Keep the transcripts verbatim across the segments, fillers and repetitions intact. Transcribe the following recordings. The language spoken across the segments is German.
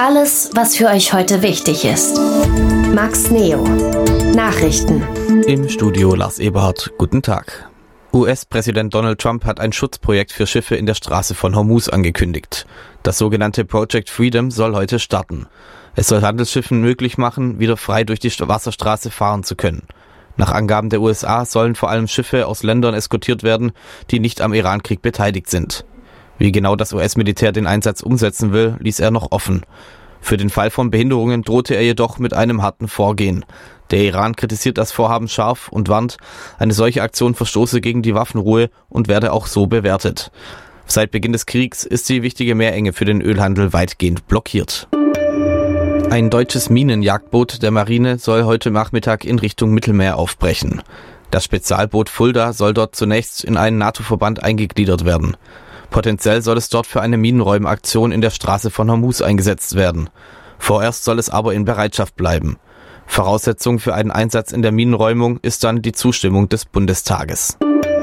Alles, was für euch heute wichtig ist. Max Neo. Nachrichten. Im Studio Lars Eberhardt. Guten Tag. U S-Präsident Donald Trump hat ein Schutzprojekt für Schiffe in der Straße von Hormuz angekündigt. Das sogenannte Project Freedom soll heute starten. Es soll Handelsschiffen möglich machen, wieder frei durch die Wasserstraße fahren zu können. Nach Angaben der U S A sollen vor allem Schiffe aus Ländern eskortiert werden, die nicht am Irankrieg beteiligt sind. Wie genau das U S-Militär den Einsatz umsetzen will, ließ er noch offen. Für den Fall von Behinderungen drohte er jedoch mit einem harten Vorgehen. Der Iran kritisiert das Vorhaben scharf und warnt, eine solche Aktion verstoße gegen die Waffenruhe und werde auch so bewertet. Seit Beginn des Kriegs ist die wichtige Meerenge für den Ölhandel weitgehend blockiert. Ein deutsches Minenjagdboot der Marine soll heute Nachmittag in Richtung Mittelmeer aufbrechen. Das Spezialboot Fulda soll dort zunächst in einen NATO-Verband eingegliedert werden. Potenziell soll es dort für eine Minenräumaktion in der Straße von Hormuz eingesetzt werden. Vorerst soll es aber in Bereitschaft bleiben. Voraussetzung für einen Einsatz in der Minenräumung ist dann die Zustimmung des Bundestages.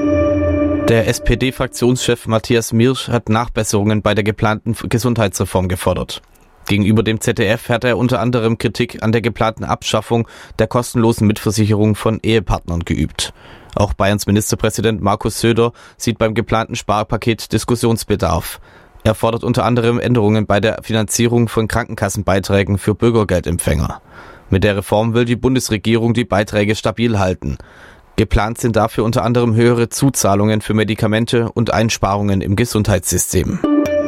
Der S P D-Fraktionschef Matthias Mirsch hat Nachbesserungen bei der geplanten Gesundheitsreform gefordert. Gegenüber dem Z D F hat er unter anderem Kritik an der geplanten Abschaffung der kostenlosen Mitversicherung von Ehepartnern geübt. Auch Bayerns Ministerpräsident Markus Söder sieht beim geplanten Sparpaket Diskussionsbedarf. Er fordert unter anderem Änderungen bei der Finanzierung von Krankenkassenbeiträgen für Bürgergeldempfänger. Mit der Reform will die Bundesregierung die Beiträge stabil halten. Geplant sind dafür unter anderem höhere Zuzahlungen für Medikamente und Einsparungen im Gesundheitssystem.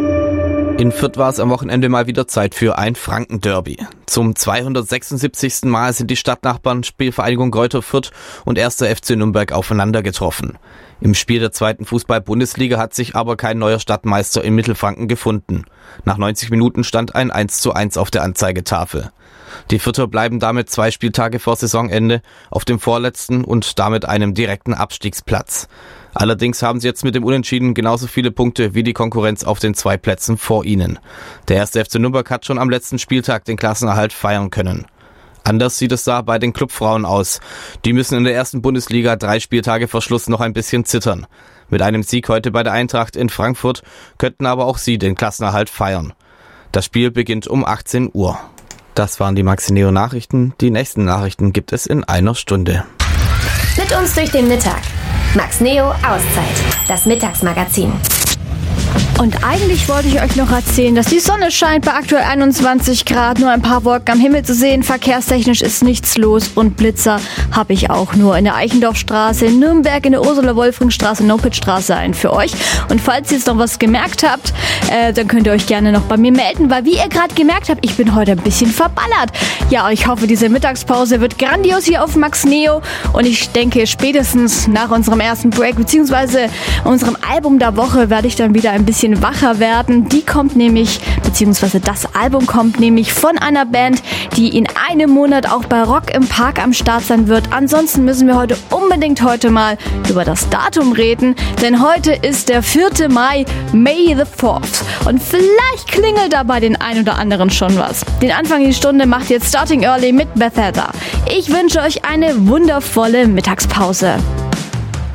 In Fürth war es am Wochenende mal wieder Zeit für ein Franken-Derby. Zum zweihundertsechsundsiebzigsten Mal sind die Stadtnachbarn Spielvereinigung Greuther Fürth und erster F C Nürnberg aufeinander getroffen. Im Spiel der zweiten Fußball-Bundesliga hat sich aber kein neuer Stadtmeister in Mittelfranken gefunden. Nach neunzig Minuten stand ein eins zu eins auf der Anzeigetafel. Die Fürther bleiben damit zwei Spieltage vor Saisonende auf dem vorletzten und damit einem direkten Abstiegsplatz. Allerdings haben sie jetzt mit dem Unentschieden genauso viele Punkte wie die Konkurrenz auf den zwei Plätzen vor ihnen. Der erste F C Nürnberg hat schon am letzten Spieltag den Klassenerhalt feiern können. Anders sieht es da bei den Clubfrauen aus. Die müssen in der ersten Bundesliga drei Spieltage vor Schluss noch ein bisschen zittern. Mit einem Sieg heute bei der Eintracht in Frankfurt könnten aber auch sie den Klassenerhalt feiern. Das Spiel beginnt um achtzehn Uhr. Das waren die Max Neo Nachrichten. Die nächsten Nachrichten gibt es in einer Stunde. Mit uns durch den Mittag. Max Neo Auszeit. Das Mittagsmagazin. Und eigentlich wollte ich euch noch erzählen, dass die Sonne scheint bei aktuell einundzwanzig Grad, nur ein paar Wolken am Himmel zu sehen. Verkehrstechnisch ist nichts los und Blitzer habe ich auch nur in der Eichendorffstraße, in Nürnberg, in der Ursula-Wolfring-Straße, No-Pitch-Straße ein für euch. Und falls ihr jetzt noch was gemerkt habt, äh, dann könnt ihr euch gerne noch bei mir melden, weil wie ihr gerade gemerkt habt, ich bin heute ein bisschen verballert. Ja, ich hoffe, diese Mittagspause wird grandios hier auf Max Neo und ich denke, spätestens nach unserem ersten Break beziehungsweise unserem Album der Woche werde ich dann wieder ein bisschen wacher werden. Die kommt nämlich, beziehungsweise das Album kommt nämlich von einer Band, die in einem Monat auch bei Rock im Park am Start sein wird. Ansonsten müssen wir heute unbedingt heute mal über das Datum reden, denn heute ist der vierte Mai, May the fourth. Und vielleicht klingelt da bei den ein oder anderen schon was. Den Anfang der Stunde macht jetzt Starting Early mit Bethesda. Ich wünsche euch eine wundervolle Mittagspause.